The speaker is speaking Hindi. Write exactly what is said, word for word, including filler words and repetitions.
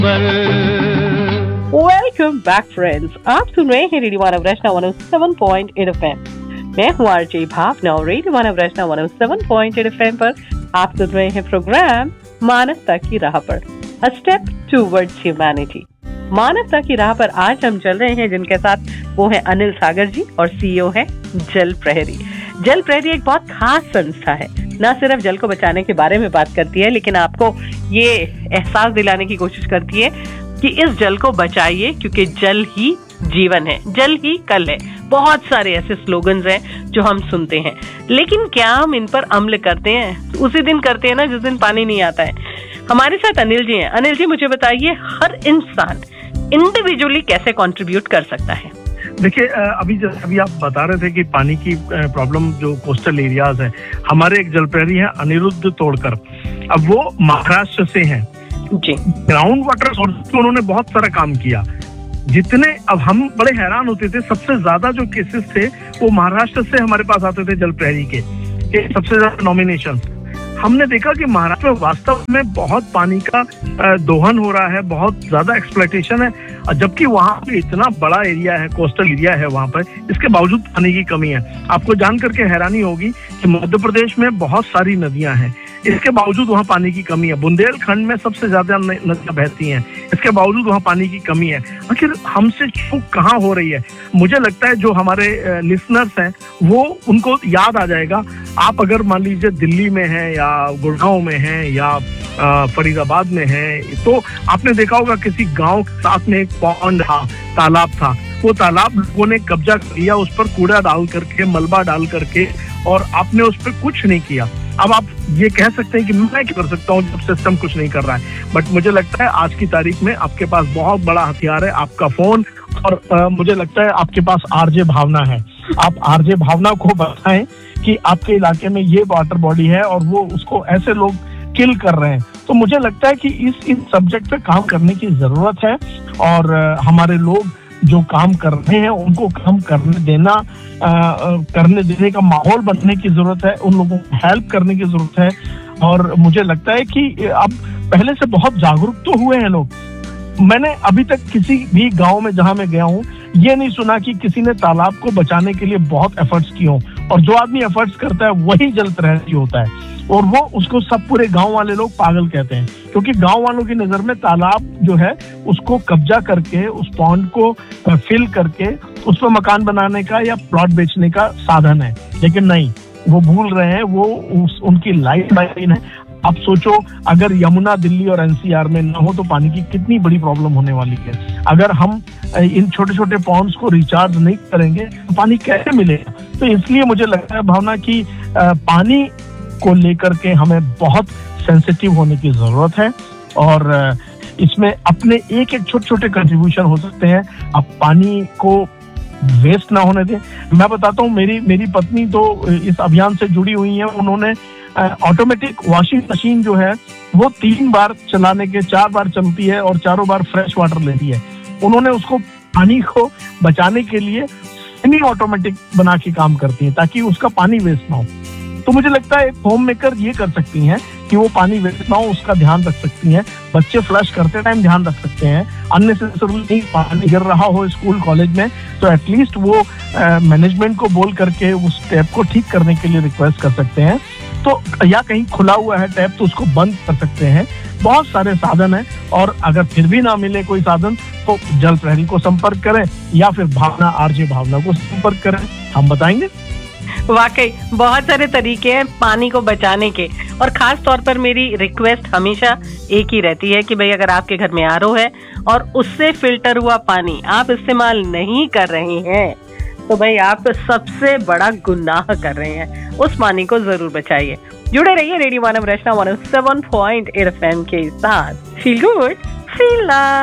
वेलकम बैक फ्रेंड्स, आप सुन रहे हैं रेडियो मानव रचना एक सौ सात पॉइंट आठ एफएम। मैं हूँ आरजे भावना और रेडियो मानव रचना एक सौ सात पॉइंट आठ एफएम पर आप सुन रहे हैं प्रोग्राम मानवता की राह पर, अ स्टेप टूवर्ड्स ह्यूमैनिटी। मानवता की राह पर आज हम चल रहे हैं जिनके साथ, वो है अनिल सागर जी और सीईओ है जल प्रहरी। जल प्रहरी एक बहुत खास संस्था है, न सिर्फ जल को बचाने के बारे में बात करती है, लेकिन आपको ये एहसास दिलाने की कोशिश करती है कि इस जल को बचाइए क्योंकि जल ही जीवन है, जल ही कल है। बहुत सारे ऐसे स्लोगन्स हैं जो हम सुनते हैं, लेकिन क्या हम इन पर अमल करते हैं? उसी दिन करते हैं ना जिस दिन पानी नहीं आता है। हमारे साथ अनिल जी हैं। अनिल जी, मुझे बताइए, हर इंसान इंडिविजुअली कैसे कंट्रीब्यूट कर सकता है? देखिए, अभी अभी आप बता रहे थे कि पानी की प्रॉब्लम जो कोस्टल एरियाज है, हमारे एक जल प्रहरी है अनिरुद्ध तोड़कर। अब वो महाराष्ट्र से हैं जी। ग्राउंड वाटर सोर्स उन्होंने बहुत सारा काम किया। जितने अब हम बड़े हैरान होते थे, सबसे ज्यादा जो केसेस थे वो महाराष्ट्र से हमारे पास आते थे जल प्रहरी के, के सबसे ज्यादा नॉमिनेशन। हमने देखा कि महाराष्ट्र में वास्तव में बहुत पानी का दोहन हो रहा है, बहुत ज्यादा एक्सप्लॉयटेशन है, जबकि वहाँ पे इतना बड़ा एरिया है, कोस्टल एरिया है वहाँ पर, इसके बावजूद पानी की कमी है। आपको जान करके हैरानी होगी कि मध्य प्रदेश में बहुत सारी नदियां हैं, इसके बावजूद वहाँ पानी की कमी है। बुंदेलखंड में सबसे ज्यादा नदियां बहती हैं, इसके बावजूद वहाँ पानी की कमी है। आखिर हमसे चूक कहाँ हो रही है? मुझे लगता है जो हमारे लिसनर्स हैं वो उनको याद आ जाएगा। आप अगर मान लीजिए दिल्ली में हैं या गुड़गांव में हैं या फरीदाबाद में हैं, तो आपने देखा होगा किसी गांव के साथ में एक पॉन्ड था, तालाब था। वो तालाब लोगों ने कब्जा किया, उस पर कूड़ा डाल करके, मलबा डाल करके, और आपने उस पर कुछ नहीं किया। अब आप ये कह सकते हैं कि मैं क्या कर सकता हूँ जब सिस्टम कुछ नहीं कर रहा है, बट मुझे लगता है आज की तारीख में आपके पास बहुत बड़ा हथियार है, आपका फोन, और आ, मुझे लगता है आपके पास आरजे भावना है। आप आरजे भावना को बताएं कि आपके इलाके में ये वाटर बॉडी है और वो उसको ऐसे लोग किल कर रहे हैं। तो मुझे लगता है कि इस इन सब्जेक्ट पे काम करने की जरूरत है, और आ, हमारे लोग जो काम कर रहे हैं उनको काम करने देना आ, करने देने का माहौल बनने की जरूरत है, उन लोगों को हेल्प करने की जरूरत है। और मुझे लगता है कि अब पहले से बहुत जागरूक तो हुए हैं लोग। मैंने अभी तक किसी भी गांव में जहां मैं गया हूं ये नहीं सुना कि किसी ने तालाब को बचाने के लिए बहुत एफर्ट्स किए हों, और जो आदमी एफर्ट्स करता है वही जल प्रहरी होता है, और वो उसको सब पूरे गांव वाले लोग पागल कहते हैं, क्योंकि गांव वालों की नजर में तालाब जो है उसको कब्जा करके, उस पॉन्ड को फिल करके उस पर मकान बनाने का या प्लॉट बेचने का साधन है। लेकिन नहीं, वो भूल रहे हैं वो उस, उनकी लाइफ लाइन है। आप सोचो, अगर यमुना दिल्ली और एनसीआर में न हो तो पानी की कितनी बड़ी प्रॉब्लम होने वाली है। अगर हम इन छोटे छोटे पॉन्ड्स को रिचार्ज नहीं करेंगे तो पानी कैसे मिलेगा? तो इसलिए मुझे लगता है भावना कि पानी को लेकर के हमें बहुत सेंसिटिव होने की जरूरत है, और इसमें अपने एक एक छोटे छोटे कंट्रीब्यूशन हो सकते हैं। आप पानी को वेस्ट ना होने दें। मैं बताता हूँ, मेरी मेरी पत्नी तो इस अभियान से जुड़ी हुई है। उन्होंने ऑटोमेटिक वॉशिंग मशीन जो है वो तीन बार चलाने के चार बार चलती है और चारों बार फ्रेश वाटर लेती है। उन्होंने उसको पानी को बचाने के लिए सेमी ऑटोमेटिक बना के काम करती है ताकि उसका पानी वेस्ट ना हो। तो मुझे लगता है होम मेकर ये कर सकती हैं कि वो पानी वेस्ट ना हो, उसका ध्यान रख सकती हैं। बच्चे फ्लश करते टाइम ध्यान रख सकते हैं। अननेसेसरली पानी गिर रहा हो स्कूल कॉलेज में तो एटलीस्ट वो मैनेजमेंट को बोल करके उस टैप को ठीक करने के लिए रिक्वेस्ट कर सकते हैं। तो या कहीं खुला हुआ है टैप तो उसको बंद कर सकते हैं। बहुत सारे साधन हैं, और अगर फिर भी ना मिले कोई साधन तो जल प्रहरी को संपर्क करें या फिर भावना आरजे भावना को संपर्क करें, हम बताएंगे। वाकई बहुत सारे तरीके हैं पानी को बचाने के, और खास तौर पर मेरी रिक्वेस्ट हमेशा एक ही रहती है कि भाई अगर आपके घर में आरओ है और उससे फिल्टर हुआ पानी आप इस्तेमाल नहीं कर रहे हैं तो भाई आप सबसे बड़ा गुनाह कर रहे हैं। उस पानी को जरूर बचाइए। जुड़े रहिए रेडियो मानव रचना एक सौ सात पॉइंट आठ एफएम के साथ। Feel good, feel